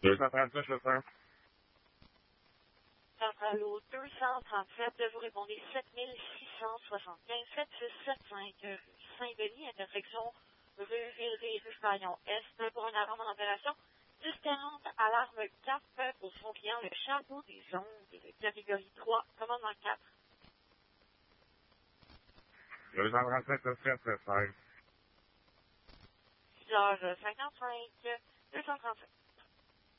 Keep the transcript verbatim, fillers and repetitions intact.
deux cent trente-sept, le faire. Centralo deux cent trente-sept, vous répondez sept mille six cent soixante-quinze, sept six sept cinq, rue Saint-Denis, intersection rue Ville-Rue Paillon Est, pour une alarme en opération. dix quarante, alarme quatre pour son client, le Château des Ondes, catégorie trois, commandement quatre. deux cent trente-sept, le fait, le faire. six heures cinquante-cinq, deux cent trente-sept.